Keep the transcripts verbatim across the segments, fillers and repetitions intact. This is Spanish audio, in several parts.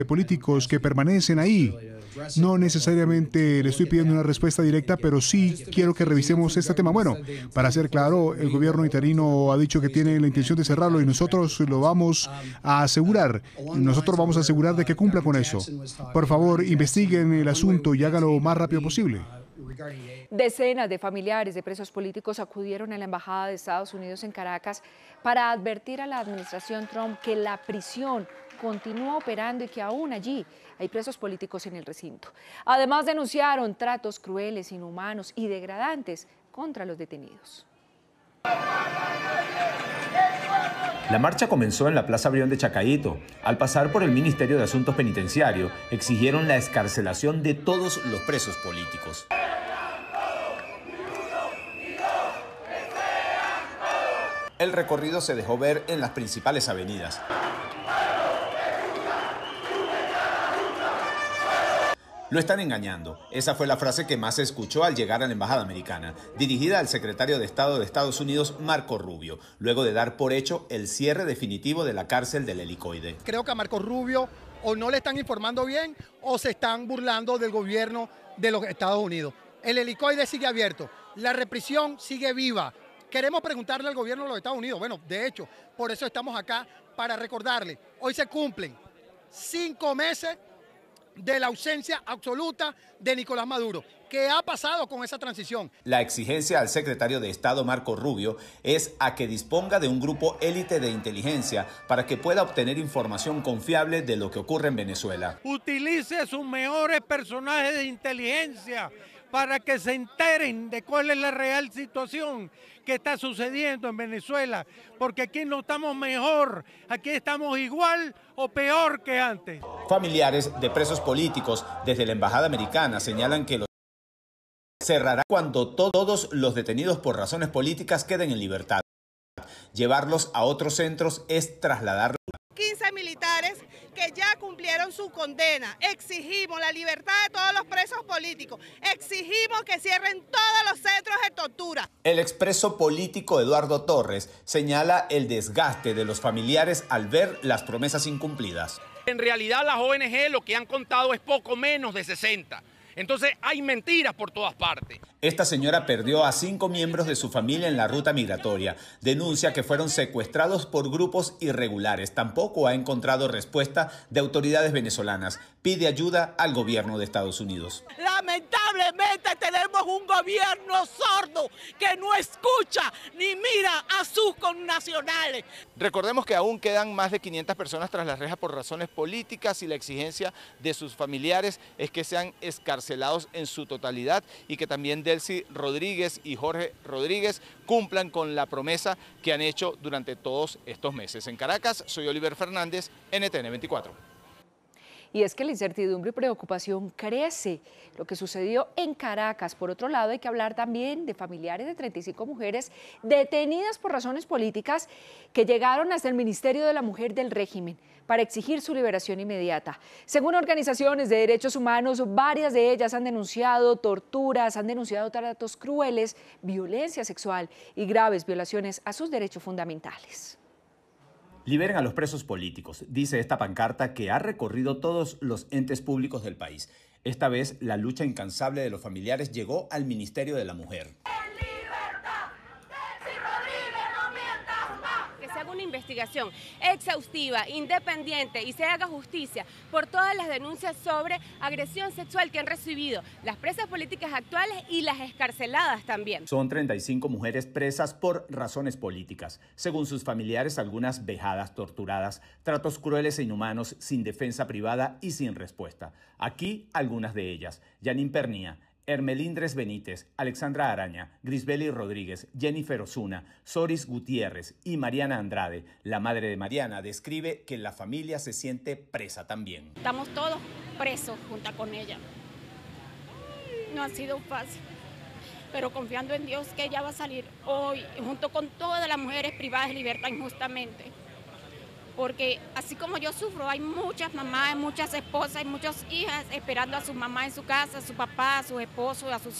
políticos que permanecen ahí. No necesariamente le estoy pidiendo una respuesta directa, pero sí quiero que revisemos este tema. Bueno, para ser claro, el gobierno interino ha dicho que tiene la intención de cerrarlo y nosotros lo vamos a asegurar. Nosotros vamos a asegurar de que cumpla con eso. Por favor, investiguen el asunto y háganlo lo más rápido posible. Decenas de familiares de presos políticos acudieron a la Embajada de Estados Unidos en Caracas para advertir a la administración Trump que la prisión continúa operando y que aún allí hay presos políticos en el recinto. Además, denunciaron tratos crueles, inhumanos y degradantes contra los detenidos. La marcha comenzó en la Plaza Brión de Chacaíto. Al pasar por el Ministerio de Asuntos Penitenciarios, exigieron la excarcelación de todos los presos políticos. El recorrido se dejó ver en las principales avenidas. Lo están engañando. Esa fue la frase que más se escuchó al llegar a la Embajada Americana, dirigida al secretario de Estado de Estados Unidos, Marco Rubio, luego de dar por hecho el cierre definitivo de la cárcel del Helicoide. Creo que a Marco Rubio o no le están informando bien o se están burlando del gobierno de los Estados Unidos. El Helicoide sigue abierto, la represión sigue viva. Queremos preguntarle al gobierno de los Estados Unidos, bueno, de hecho, por eso estamos acá, para recordarle, hoy se cumplen cinco meses de la ausencia absoluta de Nicolás Maduro. ¿Qué ha pasado con esa transición? La exigencia al secretario de Estado Marco Rubio es a que disponga de un grupo élite de inteligencia para que pueda obtener información confiable de lo que ocurre en Venezuela. Utilice a sus mejores personajes de inteligencia para que se enteren de cuál es la real situación que está sucediendo en Venezuela, porque aquí no estamos mejor, aquí estamos igual o peor que antes. Familiares de presos políticos desde la Embajada Americana señalan que los cerrará cuando to- todos los detenidos por razones políticas queden en libertad. Llevarlos a otros centros es trasladarlos. quince militares que ya cumplieron su condena. Exigimos la libertad de todos los presos políticos. Exigimos que cierren todos los centros de tortura. El expreso político Eduardo Torres señala el desgaste de los familiares al ver las promesas incumplidas. En realidad las O N G lo que han contado es poco menos de sesenta. Entonces hay mentiras por todas partes. Esta señora perdió a cinco miembros de su familia en la ruta migratoria. Denuncia que fueron secuestrados por grupos irregulares. Tampoco ha encontrado respuesta de autoridades venezolanas. Pide ayuda al gobierno de Estados Unidos. Lamentablemente tenemos un gobierno sordo que no escucha ni mira a sus connacionales. Recordemos que aún quedan más de quinientas personas tras las rejas por razones políticas y la exigencia de sus familiares es que sean escarcelados en su totalidad y que también Delcy Rodríguez y Jorge Rodríguez cumplan con la promesa que han hecho durante todos estos meses. En Caracas, soy Oliver Fernández, N T N veinticuatro. Y es que la incertidumbre y preocupación crece. Lo que sucedió en Caracas. Por otro lado, hay que hablar también de familiares de treinta y cinco mujeres detenidas por razones políticas que llegaron hasta el Ministerio de la Mujer del régimen para exigir su liberación inmediata. Según organizaciones de derechos humanos, varias de ellas han denunciado torturas, han denunciado tratos crueles, violencia sexual y graves violaciones a sus derechos fundamentales. Liberen a los presos políticos, dice esta pancarta que ha recorrido todos los entes públicos del país. Esta vez, la lucha incansable de los familiares llegó al Ministerio de la Mujer. Una investigación exhaustiva, independiente y se haga justicia por todas las denuncias sobre agresión sexual que han recibido las presas políticas actuales y las excarceladas también. Son treinta y cinco mujeres presas por razones políticas. Según sus familiares, algunas vejadas, torturadas, tratos crueles e inhumanos, sin defensa privada y sin respuesta. Aquí algunas de ellas: Janine Pernía, Hermelindres Benítez, Alexandra Araña, Grisbeli Rodríguez, Jennifer Osuna, Soris Gutiérrez y Mariana Andrade. La madre de Mariana describe que la familia se siente presa también. Estamos todos presos junto con ella. No ha sido fácil, pero confiando en Dios que ella va a salir hoy, junto con todas las mujeres privadas de libertad injustamente. Porque así como yo sufro, hay muchas mamás, muchas esposas y muchas hijas esperando a su mamá en su casa, a su papá, a sus esposos, a sus hijos.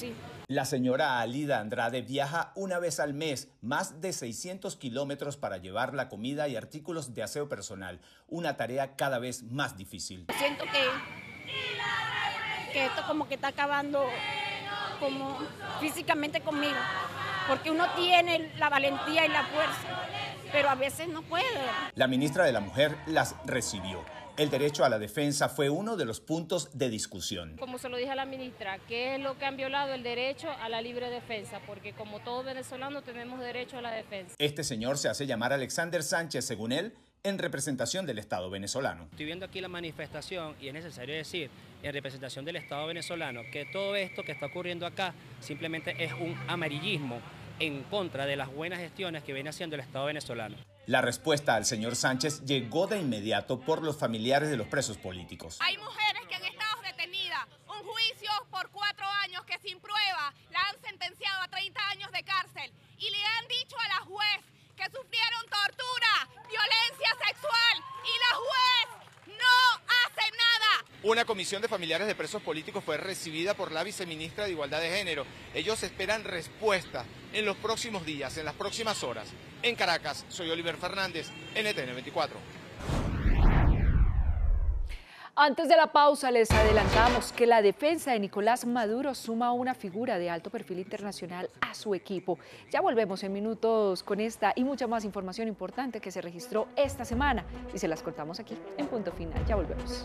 La señora Alida Andrade viaja una vez al mes más de seiscientos kilómetros para llevar la comida y artículos de aseo personal, una tarea cada vez más difícil. Siento que, que esto como que está acabando como físicamente conmigo, porque uno tiene la valentía y la fuerza, pero a veces no puede. La ministra de la Mujer las recibió. El derecho a la defensa fue uno de los puntos de discusión. Como se lo dije a la ministra, ¿qué es lo que han violado? El derecho a la libre defensa, porque como todo venezolano tenemos derecho a la defensa. Este señor se hace llamar Alexander Sánchez, según él, en representación del Estado venezolano. Estoy viendo aquí la manifestación y es necesario decir, en representación del Estado venezolano, que todo esto que está ocurriendo acá simplemente es un amarillismo en contra de las buenas gestiones que viene haciendo el Estado venezolano. La respuesta al señor Sánchez llegó de inmediato por los familiares de los presos políticos. Hay mujeres que han estado detenidas, un juicio por cuatro años que sin prueba la han sentenciado a treinta años de cárcel y le han dicho a la juez que sufrieron tortura, violencia sexual y la juez no hace nada. Una comisión de familiares de presos políticos fue recibida por la viceministra de Igualdad de Género. Ellos esperan respuesta en los próximos días, en las próximas horas. En Caracas, soy Oliver Fernández, N T N veinticuatro. Antes de la pausa les adelantamos que la defensa de Nicolás Maduro suma una figura de alto perfil internacional a su equipo. Ya volvemos en minutos con esta y mucha más información importante que se registró esta semana y se las contamos aquí en Punto Final. Ya volvemos.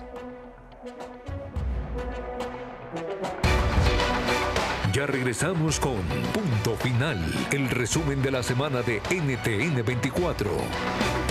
Ya regresamos con Punto Final, el resumen de la semana de N T N veinticuatro.